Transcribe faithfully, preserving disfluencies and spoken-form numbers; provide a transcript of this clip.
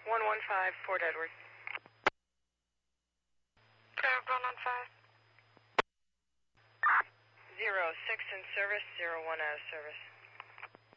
one one five, Fort Edward. one one five. Zero six in service, zero one out of service.